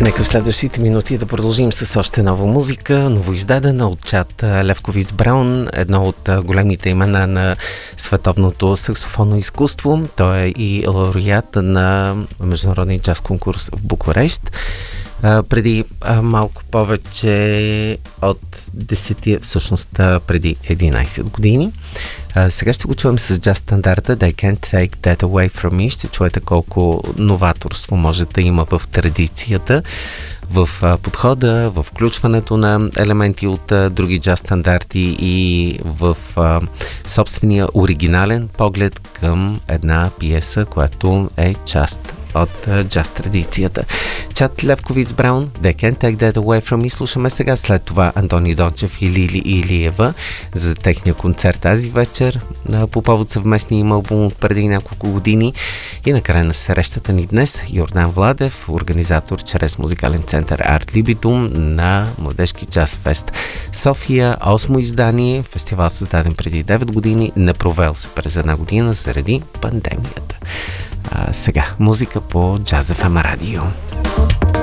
Нека в следващите минути да продължим с още нова музика, новоиздадена от Чад Левковиц Браун, едно от големите имена на световното саксофонно изкуство. Той е и лауреат на международния джаз конкурс в Букурещ. Преди малко повече от 10, всъщност преди 11 години. Сега ще го чуем с джаз стандарта They Can't Take That Away From Me. Ще чуете колко новаторство може да има в традицията, в подхода, в включването на елементи от други джаз стандарти и в собствения оригинален поглед към една пиеса, която е част от джаз традицията. Чад Левковиц Браун, They Can't Take That Away From Me. Слушаме сега, след това Антони Дончев и Лили Илиева за техния концерт тази вечер по повод съвместния им албум от преди няколко години. И накрая на срещата ни днес Йордан Владев, организатор чрез музикален център Арт Либидум на Младежки джаз фест София, 8 издание, фестивал създаден преди 9 години, не провел се през една година заради пандемията. Сега музика по Jazz FM радио.